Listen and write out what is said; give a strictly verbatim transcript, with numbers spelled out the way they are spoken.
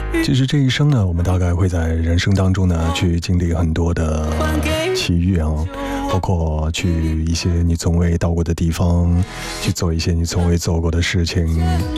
其实这一生呢，我们大概会在人生当中呢，去经历很多的奇遇啊，包括去一些你从未到过的地方，去做一些你从未做过的事情，